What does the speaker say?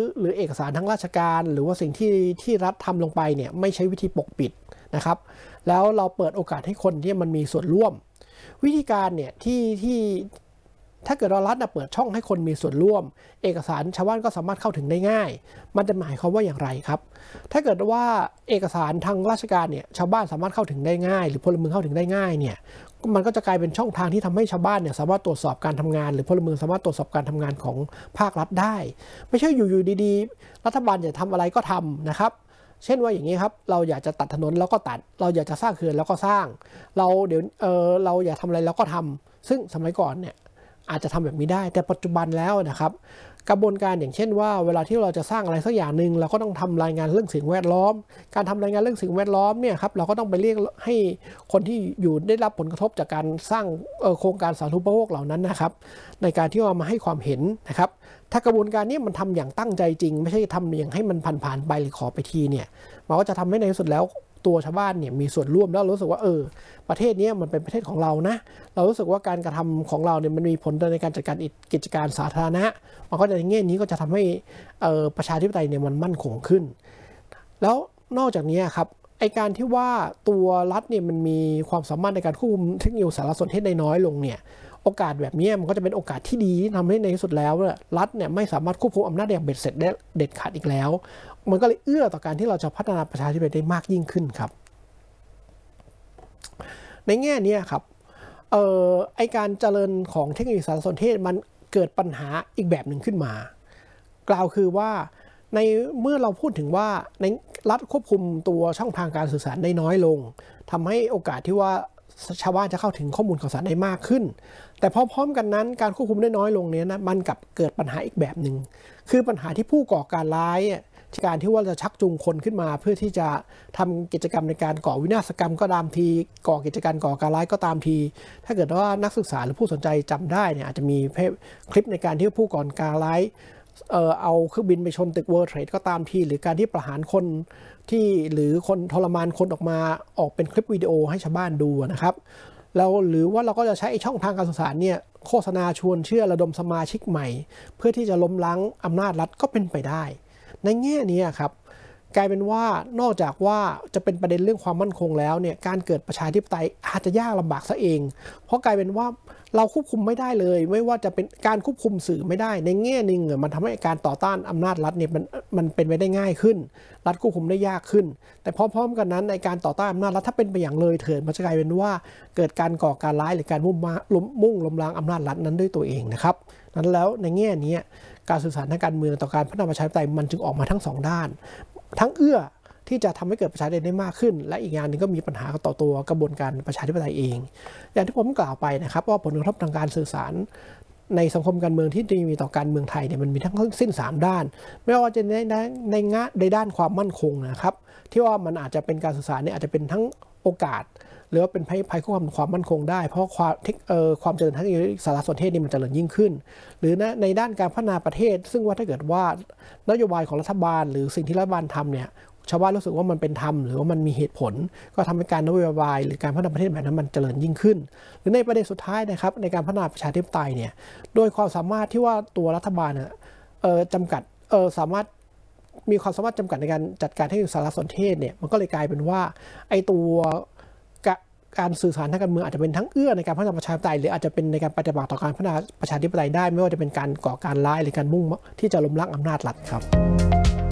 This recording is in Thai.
หรือเอกสารทางราชการหรือว่าสิ่งที่รัฐทำลงไปเนี่ยไม่ใช่วิธีปกปิดนะครับแล้วเราเปิดโอกาสให้คนที่มันมีส่วนร่วมวิธีการเนี่ยที่ถ้าเกิดเรารัฐเปิดช่องให้คนมีส่วนร่วมเอกสารชาวบ้านก็สามารถเข้าถึงได้ง่ายมันจะหมายความว่าอย่างไรครับถ้าเกิดว่าเอกสารทางราชการเนี่ยชาวบ้านสามารถเข้าถึงได้ง่ายหรือพลเมืองเข้าถึงได้ง่ายเนี่ยมันก็จะกลายเป็นช่องทางที่ทำให้ชาวบ้านเนี่ยสามารถตรวจสอบการทำงานหรือพลเมืองสามารถตรวจสอบการทำงานของภาครัฐได้ไม่ใช่อยู่ดีๆรัฐบาลจะทำอะไรก็ทำนะครับเช่นว่าอย่างนี้ครับเราอยากจะตัดถนนแล้วก็ตัดเราอยากจะสร้างเขื่อนแล้วก็สร้างเราอยากทำอะไรแล้วก็ทำซึ่งสมัยก่อนเนี่ยอาจจะทำแบบนี้ได้แต่ปัจจุบันแล้วนะครับกระบวนการอย่างเช่นว่าเวลาที่เราจะสร้างอะไรสักอย่างหนึ่งเราก็ต้องทำรายงานเรื่องสิ่งแวดล้อมการทำรายงานเรื่องสิ่งแวดล้อมเนี่ยครับเราก็ต้องไปเรียกให้คนที่อยู่ได้รับผลกระทบจากการสร้างโครงการสาธารณูปโภคเหล่านั้นนะครับในการที่เอามาให้ความเห็นนะครับถ้ากระบวนการนี้มันทำอย่างตั้งใจจริงไม่ใช่ทำอย่างให้มันผ่านไปหรือขอไปทีเนี่ยมันก็จะทำให้ในที่สุดแล้วตัวชาวบ้านเนี่ยมีส่วนร่วมแล้วรู้สึกว่าประเทศนี้มันเป็นประเทศของเรานะเรารู้สึกว่าการกระทำของเราเนี่ยมันมีผลในการจัดการกิจการสาธารณะมันก็ในแง่นี้ก็จะทำให้ประชาธิปไตยเนี่ยมันมั่นคงขึ้นแล้วนอกจากนี้ครับไอการที่ว่าตัวรัฐเนี่ยมันมีความสามารถในการควบคุมเทคโนโลยีสารสนเทศได้น้อยลงเนี่ยโอกาสแบบนี้มันก็จะเป็นโอกาสที่ดีทำให้ในที่สุดแล้วรัฐเนี่ยไม่สามารถควบคุมอำนาจอย่างเบ็ดเสร็จได้เด็ดขาดอีกแล้วมันก็เลยเอื้อต่อการที่เราจะพัฒนาประชาธิปไตยได้มากยิ่งขึ้นครับในแง่นี้ครับไอการเจริญของเทคโนโลยีสารสนเทศมันเกิดปัญหาอีกแบบหนึ่งขึ้นมากล่าวคือว่าในเมื่อเราพูดถึงว่าในรัฐควบคุมตัวช่องทางการสื่อสารได้น้อยลงทำให้โอกาสที่ว่าชาวบ้านจะเข้าถึงข้อมูลข่าวสารได้มากขึ้นแต่พร้อมๆกันนั้นการควบคุมได้น้อยลงนี้นะมันกับเกิดปัญหาอีกแบบหนึ่งคือปัญหาที่ผู้ก่อการร้ายการที่ว่าจะชักจูงคนขึ้นมาเพื่อที่จะทำกิจกรรมในการก่อวินาศกรรมก็ตามทีก่อกิจการก่อการร้ายก็ตามทีถ้าเกิดว่านักศึกษาหรือผู้สนใจจำได้เนี่ยอาจจะมีคลิปในการที่ผู้ก่อการร้ายเอาเครื่องบินไปชนตึก World Trade ก็ตามทีหรือการที่ประหารคนที่หรือคนทรมานคนออกเป็นคลิปวิดีโอให้ชาวบ้านดูนะครับแล้วหรือว่าเราก็จะใช้ช่องทางการสื่อสารเนี่ยโฆษณาชวนเชื่อระดมสมาชิกใหม่เพื่อที่จะล้มล้างอำนาจรัฐก็เป็นไปได้ในแง่นี้ครับกลายเป็นว่านอกจากว่าจะเป็นประเด็นเรื่องความมั่นคงแล้วเนี่ยการเกิดประชาธิปไตยอาจจะยากลำบากซะเองเพราะกลายเป็นว่าเราควบคุมไม่ได้เลยไม่ว่าจะเป็นการควบคุมสื่อไม่ได้ในแง่หนึ่งมันทำให้การต่อต้านอำนาจรัฐเนี่ยมันเป็นไปได้ง่ายขึ้นรัฐควบคุมได้ยากขึ้นแต่พร้อมๆกันนั้นในการต่อต้านอำนาจรัฐถ้าเป็นไปอย่างเลยเถิดมันจะกลายเป็นว่าเกิดการก่อการร้ายหรือการมุ่งล้มล้างอำนาจรัฐนั้นด้วยตัวเองนะครับนั้นแล้วในแง่นี้การสื่อสารทางการเมืองต่อการพัฒนาประชาธิปไตยมันจึงออกมาทั้งสองด้านทั้งเอื้อที่จะทำให้เกิดประชาธิปไตยได้มากขึ้นและอีกอย่างหนึ่งก็มีปัญหาต่อตัวกระบวนการประชาธิปไตยเองอย่างที่ผมกล่าวไปนะครับว่าผลกระทบทางการสื่อสารในสังคมการเมืองที่มีต่อการเมืองไทยเนี่ยมันมีทั้งสิ้น3ด้านไม่ว่าจะในด้านความมั่นคงนะครับที่ว่ามันอาจจะเป็นการสื่อสารเนี่ยอาจจะเป็นทั้งโอกาสหรือว่าเป็นภัยคุกคามความมั่นคงได้เพราะความเจริญทางสารสนเทศนี่มันเจริญยิ่งขึ้นหรือในด้านการพัฒนาประเทศซึ่งว่าถ้าเกิดว่านโยบายของรัฐบาลหรือสิ่งที่รัฐบาลทำเนี่ยชาวบ้านรู้สึกว่ามันเป็นธรรมหรือว่ามันมีเหตุผลก็ทำให้การนโยบายหรือการพัฒนาประเทศแบบนั้นมันเจริญยิ่งขึ้นหรือในประเด็นสุดท้ายนะครับในการพัฒนาประชาธิปไตยเนี่ยโดยความสามารถที่ว่าตัวรัฐบาลจำกัดสามารถมีความสามารถจำกัดในการจัดการให้สารสนเทศเนี่ยมันก็เลยกลายเป็นว่าไอตัวการสื่อสารทางการเมืองอาจจะเป็นทั้งเอื้อในการพัฒนาประชาธิปไตยหรืออาจจะเป็นในการปฏิบัติต่อการพัฒนาประชาธิปไตยได้ไม่ว่าจะเป็นการก่อการร้ายหรือการมุ่งที่จะล้มล้างอำนาจรัฐครับ